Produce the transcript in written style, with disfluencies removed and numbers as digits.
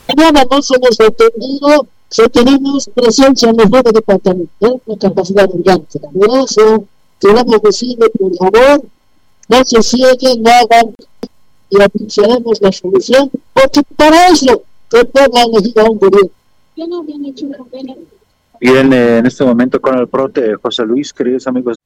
Nada más hemos entendido que tenemos presencia en los nueve departamentos, la capacidad orgánica. Por eso queremos decirle, por favor, no se cieguen, no hagan y anunciaremos la solución, porque para eso el pueblo ha elegido a un gobierno. Bien, en este momento con el prote José Luis, queridos amigos